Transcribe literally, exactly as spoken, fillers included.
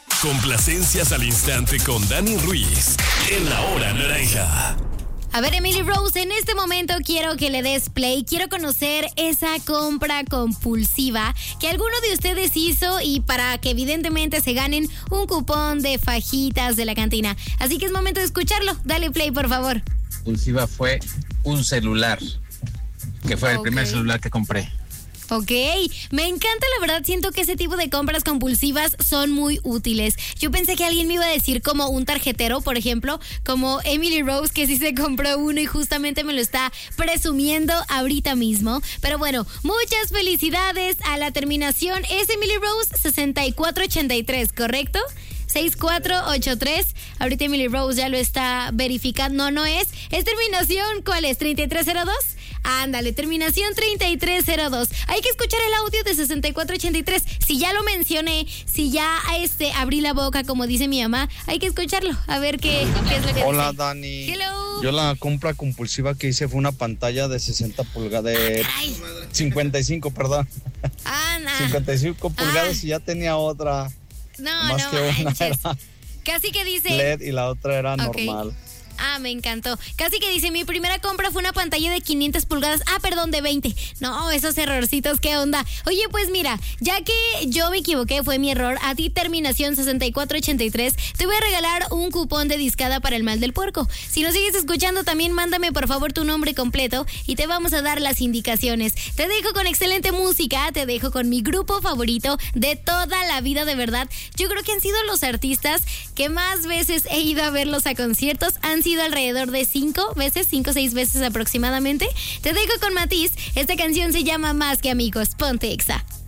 Complacencias al instante con Dani Ruiz en La Hora Naranja. A ver, Emily Rose, en este momento quiero que le des play. Quiero conocer esa compra compulsiva que alguno de ustedes hizo y para que evidentemente se ganen un cupón de fajitas de la cantina. Así que es momento de escucharlo. Dale play, por favor. Compulsiva fue un celular, que fue okay. El primer celular que compré. Ok, me encanta, la verdad, siento que ese tipo de compras compulsivas son muy útiles. Yo pensé que alguien me iba a decir como un tarjetero, por ejemplo, como Emily Rose, que sí se compró uno y justamente me lo está presumiendo ahorita mismo. Pero bueno, muchas felicidades a la terminación. Es Emily Rose sesenta y cuatro ochenta y tres, ¿correcto? seis cuatro ocho tres. Ahorita Emily Rose ya lo está verificando. No, no es. ¿Es terminación? ¿Cuál es? ¿treinta y tres cero dos? Ándale, terminación treinta y tres cero dos. Hay que escuchar el audio de sesenta y cuatro ochenta y tres. Si ya lo mencioné, si ya este abrí la boca, como dice mi mamá, hay que escucharlo. A ver qué, qué es lo que Hola, dice. Dani. Hello. Yo la compra compulsiva que hice fue una pantalla de sesenta pulgadas, de ah, cincuenta y cinco, perdón. Ah, nah. cincuenta y cinco pulgadas ah. y ya tenía otra. No, más no que una manches. era Casi que dice L E D y la otra era okay. normal. Ah, me encantó. Casi que dice, mi primera compra fue una pantalla de quinientas pulgadas. Ah, perdón, de veinte. No, esos errorcitos, ¿qué onda? Oye, pues mira, ya que yo me equivoqué, fue mi error. A ti, terminación sesenta y cuatro ochenta y tres, te voy a regalar un cupón de discada para el mal del puerco. Si nos sigues escuchando, también mándame por favor tu nombre completo y te vamos a dar las indicaciones. Te dejo con excelente música, te dejo con mi grupo favorito de toda la vida, de verdad. Yo creo que han sido los artistas que más veces he ido a verlos a conciertos. Han sido alrededor de cinco veces, cinco o seis veces aproximadamente. Te dejo con Matiz. Esta canción se llama Más que Amigos. Ponte Exa.